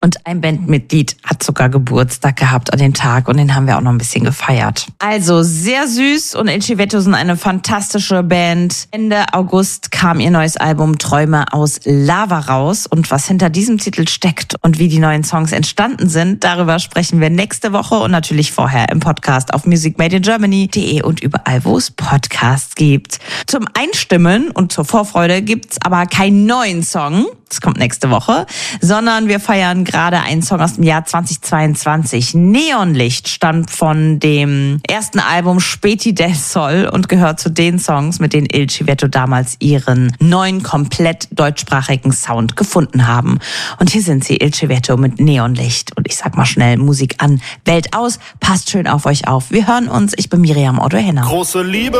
Und ein Bandmitglied hat sogar Geburtstag gehabt an dem Tag und den haben wir auch noch ein bisschen gefeiert. Also sehr süß und Il Civetto sind eine fantastische Band. Ende August kam ihr neues Album Träume aus Lava raus und was hinter diesem Titel steckt und wie die neuen Songs entstanden sind, darüber sprechen wir nächste Woche und natürlich vorher im Podcast auf musicmadeingermany.de und überall, wo es Podcasts gibt. Zum Einstimmen und zur Vorfreude gibt's aber keinen neuen Song. Das kommt nächste Woche, sondern wir feiern gerade einen Song aus dem Jahr 2022. Neonlicht stammt von dem ersten Album Späti del Sol und gehört zu den Songs, mit denen Il Civetto damals ihren neuen, komplett deutschsprachigen Sound gefunden haben. Und hier sind sie, Il Civetto mit Neonlicht. Und ich sag mal schnell, Musik an, Welt aus, passt schön auf euch auf. Wir hören uns, ich bin Miriam Otto-Henner. Große Liebe